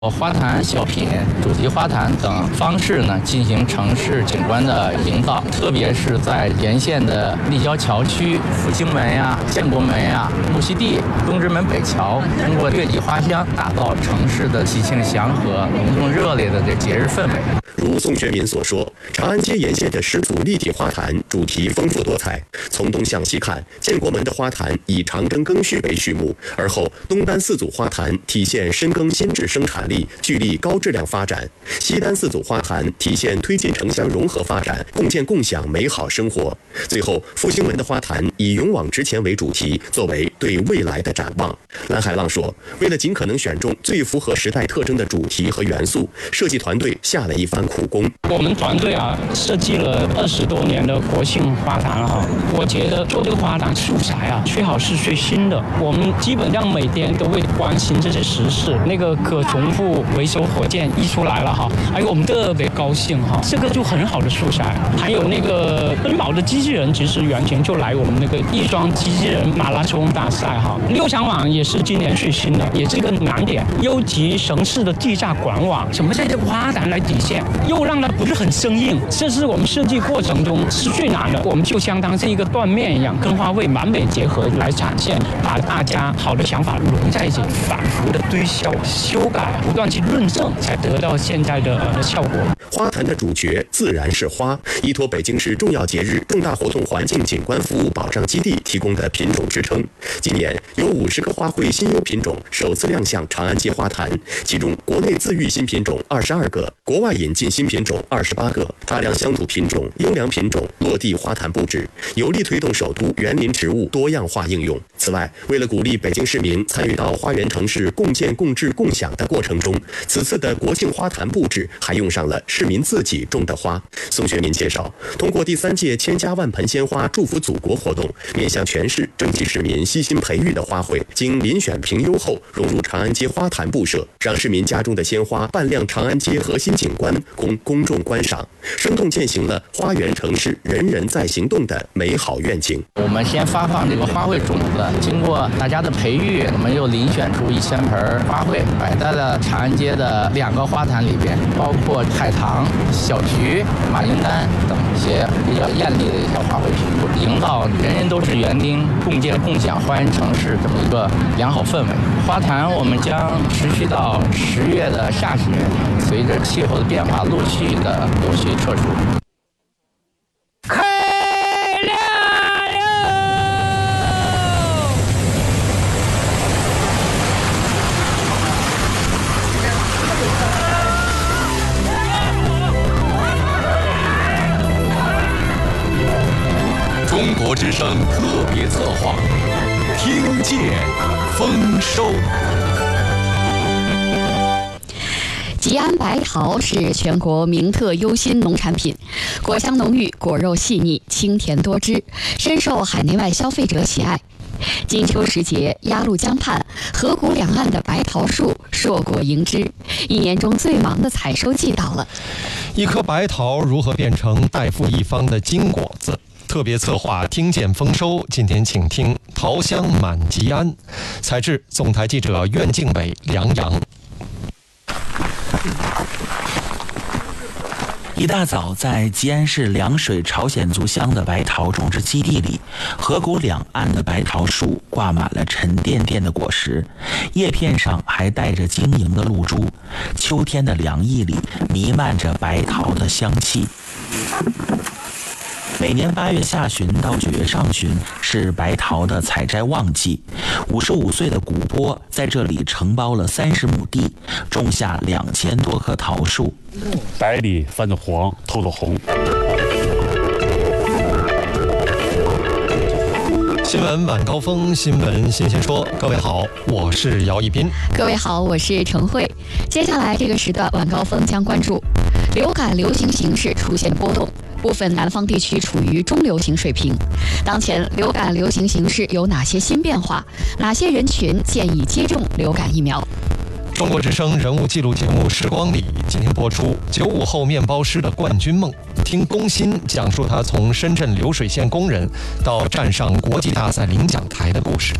花坛、小品、主题花坛等方式呢，进行城市景观的营造，特别是在沿线的立交桥区、复兴门呀、建国门呀、木樨地、东直门北桥，通过月季花香，打造城市的喜庆祥和、浓重热烈的这节日氛围。 如宋学民所说，长安街沿线的10组立体花坛主题丰富多彩。从东向西看，建国门的花坛以长征庚戌为序幕，而后东单4组花坛体现深耕新制生产力，聚力高质量发展；西单4组花坛体现推进城乡融合发展，共建共享美好生活。最后，复兴门的花坛以勇往直前为主题，作为对未来的展望。蓝海浪说，为了尽可能选中最符合时代特征的主题和元素，设计团队下了一番苦功。 我们团队设计了20多年的国庆花坛我觉得做这个花坛素材最好是最新的。我们基本上每天都会关心这些时事，那个可重复回收火箭一出来了还有我们特别高兴这个就很好的素材。还有那个奔跑的机器人，其实原型就来我们那个翼装机器人马拉松大赛6场网也是今年最新的，也是一个难点。优级城市的地下管网，什么在这花坛来体现，又让它不是很生硬，这是我们设计过程中是最难的。我们就相当是一个缎面一样，跟花卉完美结合来展现，把大家好的想法融在一起，反复的推销、修改，不断去论证，才得到现在的效果。 花坛的主角自然是花，依托北京市重要节日、重大活动环境景观服务保障基地提供的品种支撑。今年有50个花卉新优品种首次亮相长安街花坛，其中国内自育新品种22个，国外引进新品种28个，大量乡土品种、优良品种落地花坛布置，有力推动首都园林植物多样化应用。此外，为了鼓励北京市民参与到花园城市共建共治共享的过程中，此次的国庆花坛布置还用上了市民自己种的花。宋学民介绍，通过第3届千家万盆鲜花祝福祖国活动，面向全市征集市民悉心培育的花卉，经遴选评优后融入长安街花坛布设，让市民家中的鲜花扮亮长安街核心景观，供公众观赏，生动践行了花园城市人人在行动的美好愿景。 我们先发放这个花卉种子，经过大家的培育，我们又遴选出1000盆花卉，摆在了长安街的2个花坛里边，包括海棠、小菊、马缨丹等一些比较艳丽的一些花卉品种，营造人人都是园丁，共建共享花园城市这么一个良好氛围。花坛我们将持续到10月的下旬，随着气候的变化，陆续的有序撤除。 中国之声特别策划，听见丰收。 吉安白桃是全国名特优新农产品，果香浓郁，果肉细腻，清甜多汁，深受海内外消费者喜爱。金秋时节，鸭绿江畔、河谷两岸的白桃树硕果盈枝，一年中最忙的采收季到了。 一颗白桃如何变成代富一方的金果子？特别策划听见丰收，今天请听桃香满吉安，采制总台记者苑敬伟、梁阳。 一大早，在吉安市凉水朝鲜族乡的白桃种植基地里，河谷两岸的白桃树挂满了沉甸甸的果实，叶片上还带着晶莹的露珠。秋天的凉意里弥漫着白桃的香气。每年8月下旬到9月上旬是白桃的采摘旺季。55岁的古波在这里承包了30亩地，种下2000多棵桃树。 白里泛着黄，透着红。 新闻晚高峰，新闻新鲜说。各位好，我是姚一斌。 各位好，我是程慧。接下来这个时段晚高峰将关注流感流行形势出现波动，部分南方地区处于中流行水平。当前流感流行形势有哪些新变化？哪些人群建议接种流感疫苗？ 中国之声人物纪录节目《时光里》今天播出95后面包师的冠军梦，听龚鑫讲述他从深圳流水线工人到站上国际大赛领奖台的故事。